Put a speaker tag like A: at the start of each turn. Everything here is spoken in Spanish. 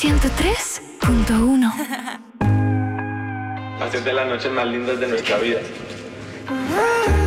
A: 103.1.
B: Hacer de las noches más lindas de nuestra vida.